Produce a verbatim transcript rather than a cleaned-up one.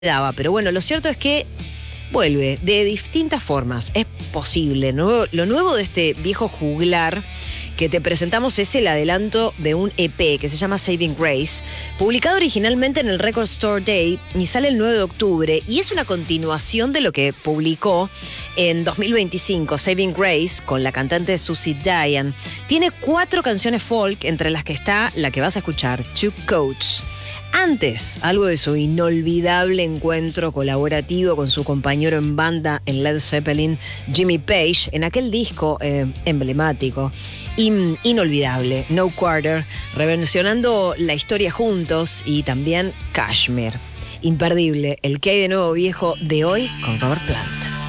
daba. Pero bueno, lo cierto es que vuelve de distintas formas. Es posible. Nuevo, lo nuevo de este viejo juglar que te presentamos es el adelanto de un E P que se llama Saving Grace, publicado originalmente en el Record Store Day y sale el nueve de octubre, y es una continuación de lo que publicó en dos mil veinticinco, Saving Grace, con la cantante Susie Diane. Tiene cuatro canciones folk, entre las que está la que vas a escuchar, Two Coats. Antes, algo de su inolvidable encuentro colaborativo con su compañero en banda en Led Zeppelin, Jimmy Page, en aquel disco eh, emblemático, in, inolvidable, No Quarter, reversionando la historia juntos, y también Kashmir. Imperdible, el que hay de nuevo viejo de hoy con Robert Plant.